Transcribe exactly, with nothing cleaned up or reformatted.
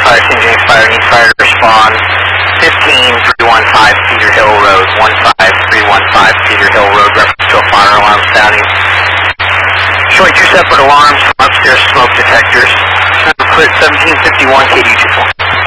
fire, Saint James Fire, needs fire to respond. fifteen three one five Cedar Hill Road, one five three one five Cedar Hill Road, reference to a fire alarm sounding. Showing two separate alarms from upstairs smoke detectors. Cleared seventeen fifty-one K D two four.